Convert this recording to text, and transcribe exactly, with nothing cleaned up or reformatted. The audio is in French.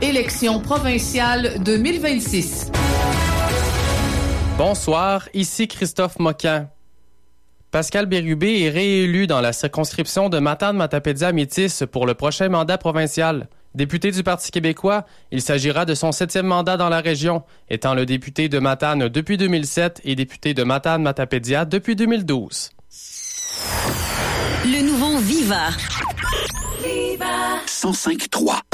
Élections provinciales deux mille vingt-six. Bonsoir, ici Christophe Moquin. Pascal Bérubé est réélu dans la circonscription de Matane-Matapédia-Métis pour le prochain mandat provincial. Député du Parti québécois, il s'agira de son septième mandat dans la région, étant le député de Matane depuis deux mille sept et député de Matane-Matapédia depuis deux mille douze. Le nouveau Viva. Viva. cent cinq trois.